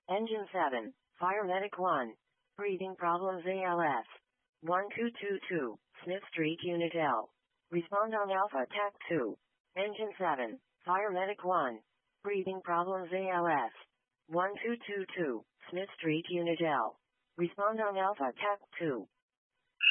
Engine 7, Fire Medic 1. Breathing problems ALS. 1222, Smith Street Unit L. Respond on Alpha Attack 2. Engine 7, Fire Medic 1. Breathing problems ALS. 1222, Smith Street Unit L. Respond on Alpha Attack 2.